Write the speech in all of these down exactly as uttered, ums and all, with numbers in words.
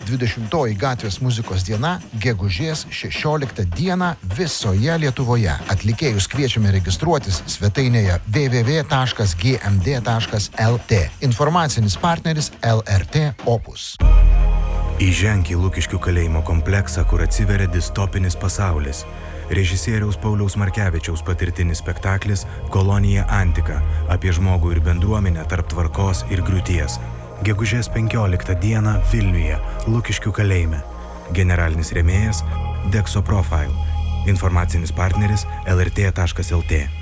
dvidešimtoji gatvės muzikos diena gegužės šešioliktą dieną visoje Lietuvoje. Atlikėjus kviečiame registruotis svetainėje w w w taškas g m d taškas l t. Informacinis partneris L R T Opus. Įženk į Lukiškių kalėjimo kompleksą, kur atsiveria distopinis pasaulis. Režisieriaus Pauliaus Markevičiaus patirtinis spektaklis Kolonija Antika apie žmogų ir bendruomenę tarp tvarkos ir griūties. Gegužės penkioliktą dieną Vilniuje, Lukiškių kalėjime. Generalinis rėmėjas Dexo Profile. Informacinis partneris L R T taškas l t.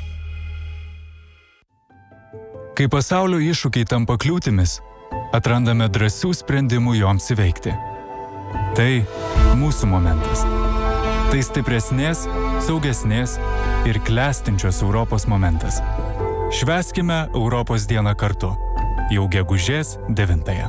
Kai pasaulio iššūkiai tampa kliūtimis, atrandame drąsių sprendimų joms įveikti. Tai mūsų momentas. Tai stipresnės, saugesnės ir klestinčios Europos momentas. Švęskime Europos dieną kartu. Jau gegužės devintąją.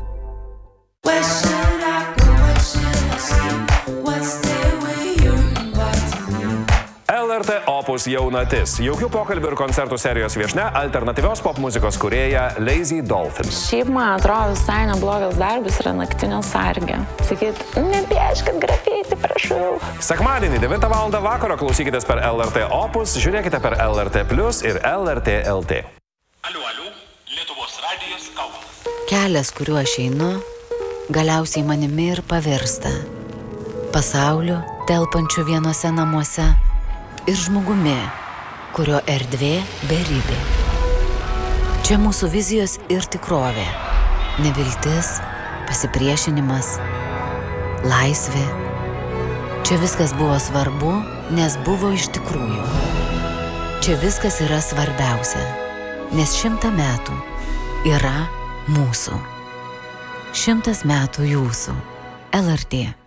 L R T Opus jaunatis. Jaukių pokalbių ir koncertų serijos viešnia, alternatyvios pop muzikos kūrėja Lazy Dolphin. Šiaip, man atrodo, visai neblogas darbas yra naktinio sargė. Sakyt, nepieškit grafiti, prašau. Sekmadienį devintą valandą vakaro klausykitės per L R T Opus, žiūrėkite per L R T Plus ir L R T L T. Aliu, aliu, Lietuvos radijas Kaunas. Kelias, kuriuo aš einu, galiausiai manimi ir pavirsta. Pasauliu, telpančiu vienose namuose. Ir žmogumi, kurio erdvė beribė. Čia mūsų vizijos ir tikrovė. Neviltis, pasipriešinimas, laisvė. Čia viskas buvo svarbu, nes buvo iš tikrųjų. Čia viskas yra svarbiausia, nes šimtą metų yra mūsų. Šimtas metų jūsų. L R T.